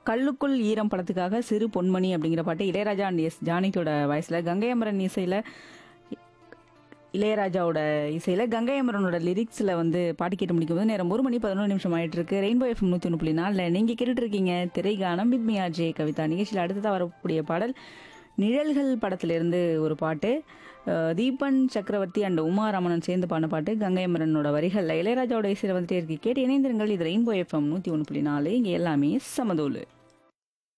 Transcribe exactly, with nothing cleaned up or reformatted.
கல்லுக்குள் ஈரம் படத்துக்காக சிறு பொன்மணி அப்படிங்கிற பாட்டு இளையராஜா அண்ட் எஸ் ஜானகியோட வயசுல கங்கை அமரன் இசையில இளையராஜாவோட இசையில கங்கை அமரனோட லிரிக்ஸ்ல வந்து பாட்டு கேட்டு முடிக்கும் போது நேரம் ஒரு மணி பதினொரு நிமிஷம் ஆயிட்டு இருக்கு. ரெயின்போ எஃப்எம் நூத்தி ஒன்று புள்ளி நாலுல நீங்க கேட்டுட்டு இருக்கீங்க திரைகானம் with me R J Kavitha. நிகழ்ச்சியில் அடுத்ததாக வரக்கூடிய பாடல் நிழல்கள் படத்திலிருந்து ஒரு பாட்டு. அஹ் தீபன் சக்கரவர்த்தி அண்ட் உமா ராமனன் சேர்ந்து பாடின பாட்டு கங்கை அமரனோட வரிகள்ல இளையராஜாவோட இசையில வந்துட்டே இருக்கு. கேட்டு இணைந்திருங்கள். இது ரெயின்போ எஃப்எம் நூத்தி ஒன்று புள்ளி நாலு. இங்க எல்லாமே சமதோலு.